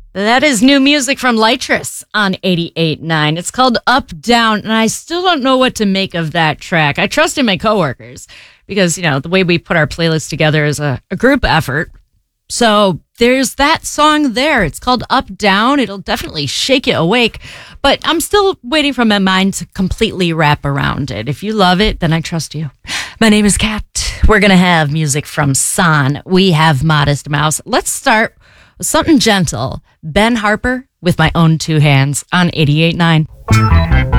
That is new music from Lytrus on 88.9. It's called Up Down, and I still don't know what to make of that track. I trust in my coworkers because, the way we put our playlist together is a group effort. So there's that song there. It's called Up Down. It'll definitely shake you awake, but I'm still waiting for my mind to completely wrap around it. If you love it, then I trust you. My name is Kat. We're going to have music from San. We have Modest Mouse. Let's start with something gentle. Ben Harper with My Own Two Hands on 88.9.